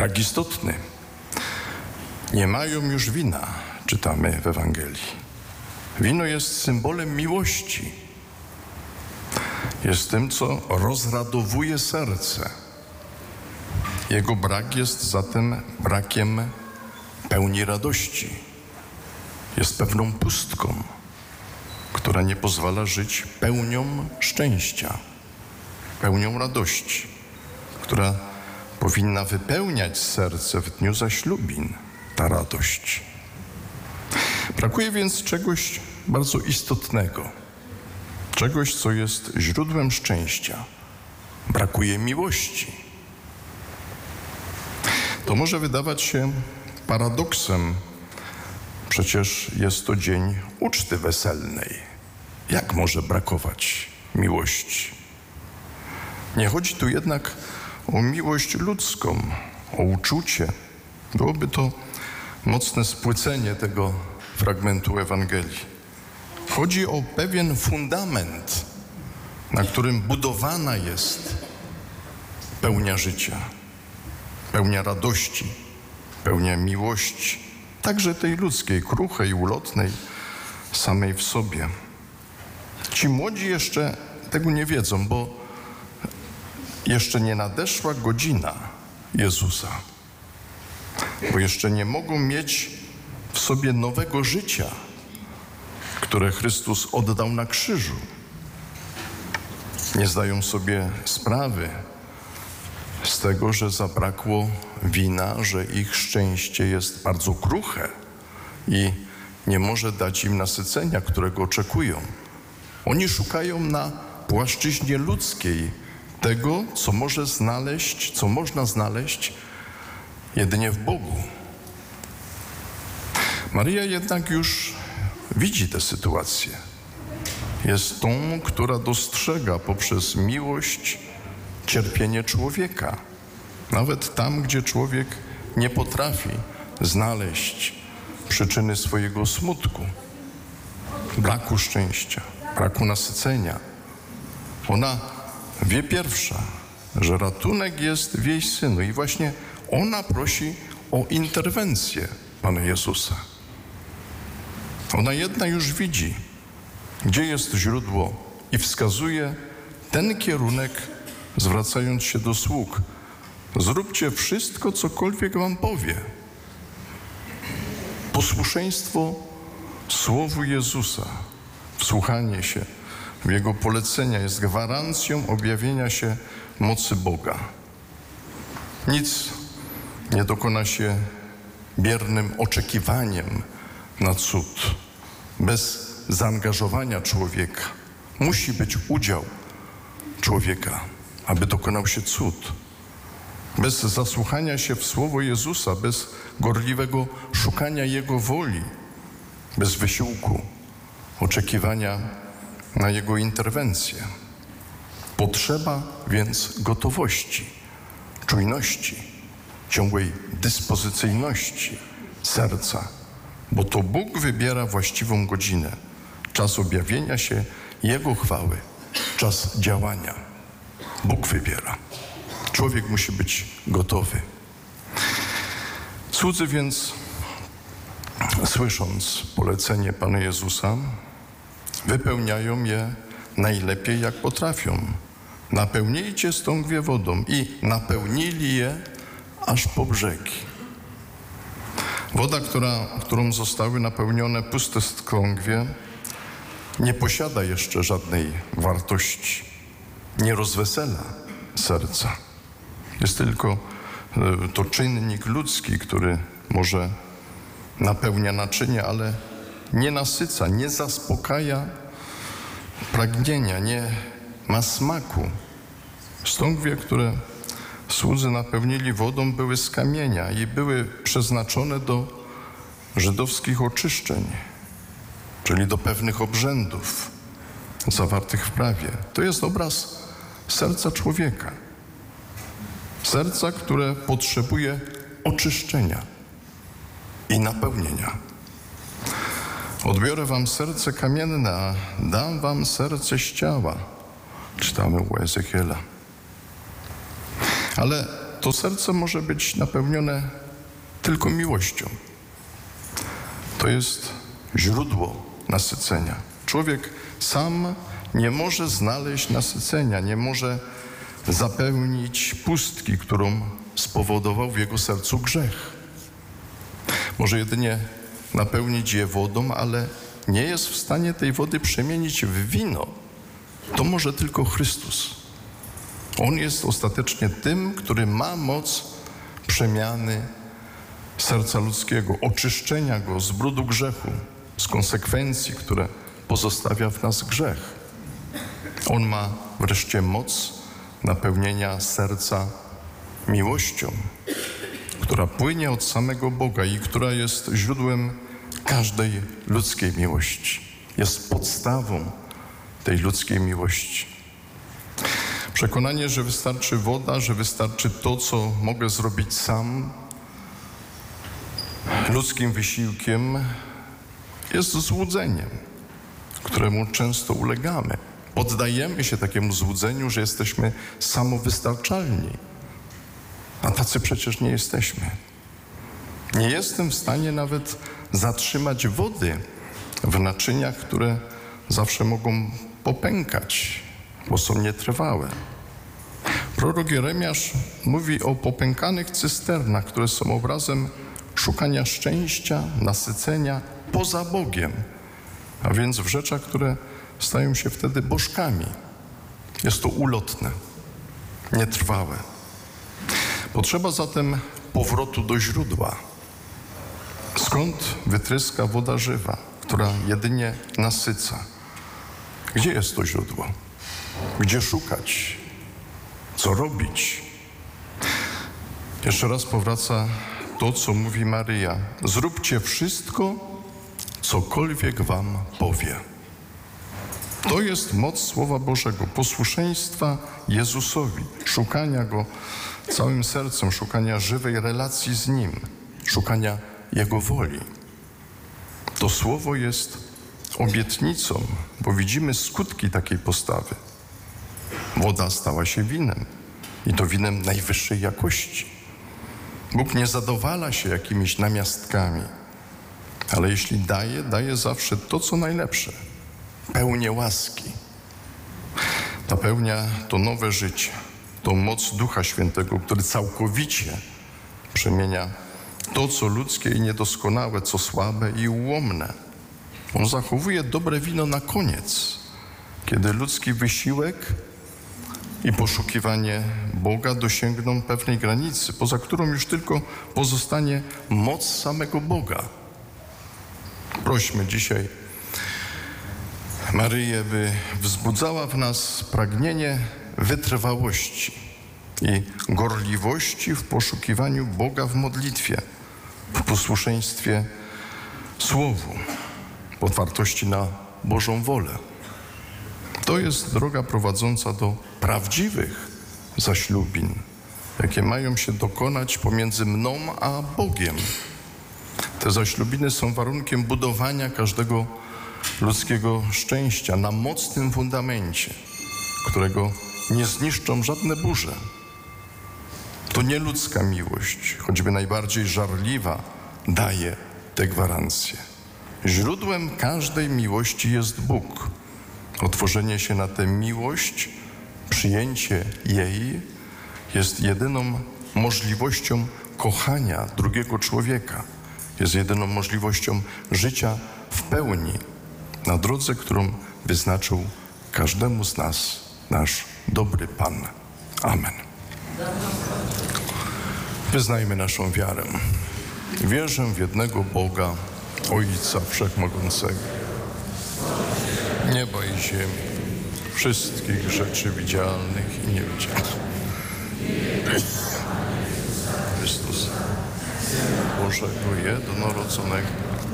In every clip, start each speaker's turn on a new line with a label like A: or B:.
A: brak istotny. Nie mają już wina, czytamy w Ewangelii. Wino jest symbolem miłości. Jest tym, co rozradowuje serce. Jego brak jest zatem brakiem pełni radości. Jest pewną pustką, która nie pozwala żyć pełnią szczęścia, pełnią radości, która powinna wypełniać serce w dniu zaślubin, ta radość. Brakuje więc czegoś bardzo istotnego, czegoś, co jest źródłem szczęścia. Brakuje miłości. To może wydawać się paradoksem. Przecież jest to dzień uczty weselnej. Jak może brakować miłości? Nie chodzi tu jednak o miłość ludzką, o uczucie. Byłoby to mocne spłycenie tego fragmentu Ewangelii. Chodzi o pewien fundament, na którym budowana jest pełnia życia, pełnia radości, pełnia miłości, także tej ludzkiej, kruchej, ulotnej, samej w sobie. Ci młodzi jeszcze tego nie wiedzą, bo jeszcze nie nadeszła godzina Jezusa, bo jeszcze nie mogą mieć w sobie nowego życia, które Chrystus oddał na krzyżu. Nie zdają sobie sprawy z tego, że zabrakło wina, że ich szczęście jest bardzo kruche i nie może dać im nasycenia, którego oczekują. Oni szukają na płaszczyźnie ludzkiej tego, co można znaleźć jedynie w Bogu. Maryja jednak już widzi tę sytuację. Jest tą, która dostrzega poprzez miłość cierpienie człowieka. Nawet tam, gdzie człowiek nie potrafi znaleźć przyczyny swojego smutku, braku szczęścia, braku nasycenia. Ona wie pierwsza, że ratunek jest w jej Synu i właśnie ona prosi o interwencję Pana Jezusa. Ona jedna już widzi, gdzie jest źródło i wskazuje ten kierunek, zwracając się do sług. Zróbcie wszystko, cokolwiek wam powie. Posłuszeństwo Słowu Jezusa, wsłuchanie się w Jego polecenia jest gwarancją objawienia się mocy Boga. Nic nie dokona się biernym oczekiwaniem na cud, bez zaangażowania człowieka. Musi być udział człowieka, aby dokonał się cud. Bez zasłuchania się w Słowo Jezusa, bez gorliwego szukania Jego woli, bez wysiłku, oczekiwania na Jego interwencję. Potrzeba więc gotowości, czujności, ciągłej dyspozycyjności serca, bo to Bóg wybiera właściwą godzinę, czas objawienia się Jego chwały, czas działania. Bóg wybiera. Człowiek musi być gotowy. Cudzy więc, słysząc polecenie Pana Jezusa, wypełniają je najlepiej jak potrafią. Napełnijcie stągwie wodą i napełnili je aż po brzegi. Woda, którą zostały napełnione puste stągwie, nie posiada jeszcze żadnej wartości. Nie rozwesela serca. Jest tylko to czynnik ludzki, który może napełnia naczynie, ale nie nasyca, nie zaspokaja pragnienia, nie ma smaku. Stągwie, które słudzy napełnili wodą, były z kamienia i były przeznaczone do żydowskich oczyszczeń, czyli do pewnych obrzędów zawartych w prawie. To jest obraz serca człowieka. Serca, które potrzebuje oczyszczenia i napełnienia. Odbiorę wam serce kamienne, a dam wam serce z ciała. Czytamy u Ezechiela. Ale to serce może być napełnione tylko miłością. To jest źródło nasycenia. Człowiek sam nie może znaleźć nasycenia, nie może zapełnić pustki, którą spowodował w jego sercu grzech. Może jedynie napełnić je wodą, ale nie jest w stanie tej wody przemienić w wino. To może tylko Chrystus. On jest ostatecznie tym, który ma moc przemiany serca ludzkiego, oczyszczenia go z brudu grzechu, z konsekwencji, które pozostawia w nas grzech. On ma wreszcie moc napełnienia serca miłością, która płynie od samego Boga i która jest źródłem każdej ludzkiej miłości. Jest podstawą tej ludzkiej miłości. Przekonanie, że wystarczy woda, że wystarczy to, co mogę zrobić sam, ludzkim wysiłkiem, jest złudzeniem, któremu często ulegamy. Poddajemy się takiemu złudzeniu, że jesteśmy samowystarczalni, a tacy przecież nie jesteśmy. Nie jestem w stanie nawet zatrzymać wody w naczyniach, które zawsze mogą popękać, bo są nietrwałe. Prorok Jeremiasz mówi o popękanych cysternach, które są obrazem szukania szczęścia, nasycenia poza Bogiem, a więc w rzeczach, które stają się wtedy bożkami. Jest to ulotne, nietrwałe. Potrzeba zatem powrotu do źródła. Skąd wytryska woda żywa, która jedynie nasyca? Gdzie jest to źródło? Gdzie szukać? Co robić? Jeszcze raz powraca to, co mówi Maryja. Zróbcie wszystko, cokolwiek wam powie. To jest moc Słowa Bożego, posłuszeństwa Jezusowi, szukania Go całym sercem, szukania żywej relacji z Nim, szukania Jego woli. To Słowo jest obietnicą, bo widzimy skutki takiej postawy. Woda stała się winem i to winem najwyższej jakości. Bóg nie zadowala się jakimiś namiastkami, ale jeśli daje, daje zawsze to, co najlepsze. Pełnię łaski. Napełnia to nowe życie, tą moc Ducha Świętego, który całkowicie przemienia to, co ludzkie i niedoskonałe, co słabe i ułomne. On zachowuje dobre wino na koniec, kiedy ludzki wysiłek i poszukiwanie Boga dosięgną pewnej granicy, poza którą już tylko pozostanie moc samego Boga. Prośmy dzisiaj Maryję, by wzbudzała w nas pragnienie wytrwałości i gorliwości w poszukiwaniu Boga w modlitwie, w posłuszeństwie Słowu, w otwartości na Bożą wolę. To jest droga prowadząca do prawdziwych zaślubin, jakie mają się dokonać pomiędzy mną a Bogiem. Te zaślubiny są warunkiem budowania każdego ludzkiego szczęścia na mocnym fundamencie, którego nie zniszczą żadne burze. To nie ludzka miłość, choćby najbardziej żarliwa, daje te gwarancje. Źródłem każdej miłości jest Bóg. Otworzenie się na tę miłość, przyjęcie jej jest jedyną możliwością kochania drugiego człowieka. Jest jedyną możliwością życia w pełni na drodze, którą wyznaczył każdemu z nas nasz dobry Pan. Amen. Wyznajmy naszą wiarę. Wierzę w jednego Boga, Ojca Wszechmogącego, nieba i ziemi, wszystkich rzeczy widzialnych i niewidzialnych. Chrystusa, Bożego jednorodzonego,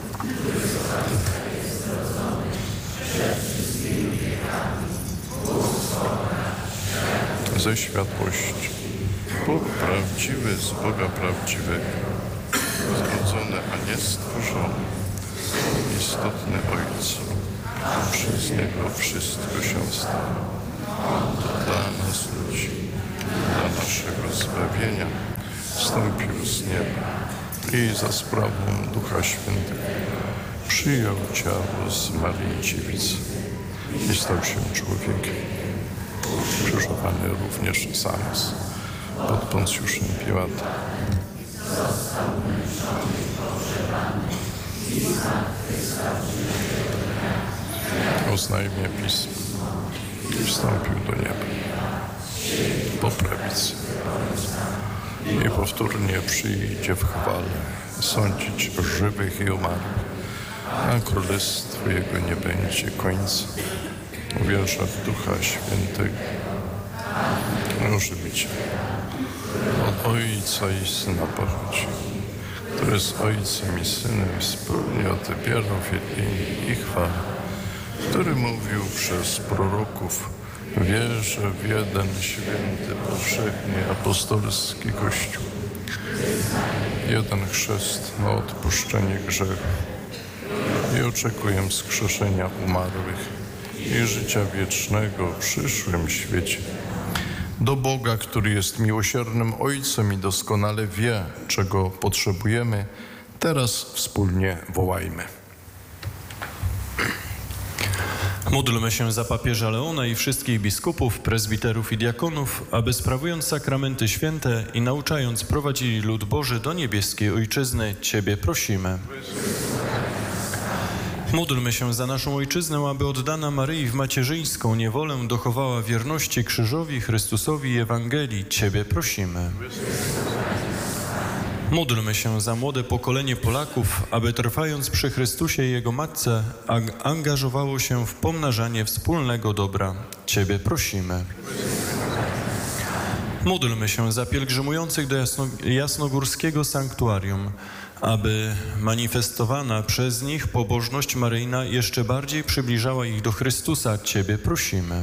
A: ze światłości, Bóg prawdziwy z Boga prawdziwego, zrodzony, a nie stworzony, istotny Ojcu, przez Niego wszystko się stało. To dla nas ludzi dla naszego zbawienia, wstąpił z nieba i za sprawą Ducha Świętego przyjął ciało z Maryi Dziewicy i stał się człowiekiem. Krzyżowany również za nas pod Poncjuszem Piłatem. Oznajmia Pismo. Wstąpił do nieba po prawicy i powtórnie przyjdzie w chwale sądzić żywych i umarłych, a królestwo Jego nie będzie końca. Wierzę w Ducha Świętego. Może być od Ojca i Syna pochodzi, który z Ojcem i Synem wspólnie odbierał wielbienie i chwałę, który mówił przez proroków: wierzę w jeden święty, powszechny, apostolski Kościół, jeden chrzest na odpuszczenie grzechów i oczekuję wskrzeszenia umarłych i życia wiecznego w przyszłym świecie. Do Boga, który jest miłosiernym Ojcem i doskonale wie, czego potrzebujemy, teraz wspólnie wołajmy.
B: Módlmy się za papieża Leona i wszystkich biskupów, prezbiterów i diakonów, aby sprawując sakramenty święte i nauczając prowadzili lud Boży do niebieskiej Ojczyzny. Ciebie prosimy. Módlmy się za naszą Ojczyznę, aby oddana Maryi w macierzyńską niewolę dochowała wierności Krzyżowi, Chrystusowi i Ewangelii. Ciebie prosimy. Módlmy się za młode pokolenie Polaków, aby trwając przy Chrystusie i Jego Matce angażowało się w pomnażanie wspólnego dobra. Ciebie prosimy. Módlmy się za pielgrzymujących do Jasnogórskiego Sanktuarium, aby manifestowana przez nich pobożność maryjna jeszcze bardziej przybliżała ich do Chrystusa. Ciebie prosimy.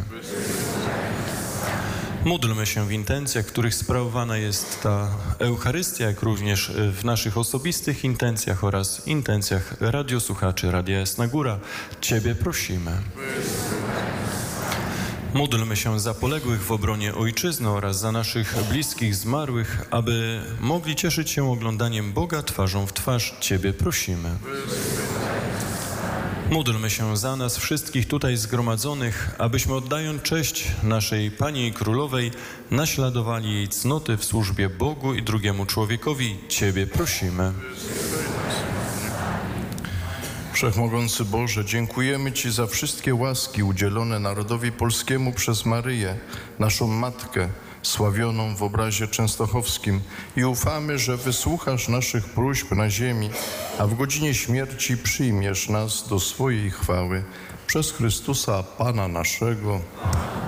B: Módlmy się w intencjach, w których sprawowana jest ta Eucharystia, jak również w naszych osobistych intencjach oraz intencjach radiosłuchaczy Radia Jasna Góra. Ciebie prosimy. Módlmy się za poległych w obronie Ojczyzny oraz za naszych bliskich zmarłych, aby mogli cieszyć się oglądaniem Boga twarzą w twarz. Ciebie prosimy. Módlmy się za nas wszystkich tutaj zgromadzonych, abyśmy oddając cześć naszej Pani Królowej naśladowali jej cnoty w służbie Bogu i drugiemu człowiekowi. Ciebie prosimy.
A: Wszechmogący Boże, dziękujemy Ci za wszystkie łaski udzielone narodowi polskiemu przez Maryję, naszą Matkę, sławioną w obrazie częstochowskim, i ufamy, że wysłuchasz naszych próśb na ziemi, a w godzinie śmierci przyjmiesz nas do swojej chwały. Przez Chrystusa Pana naszego.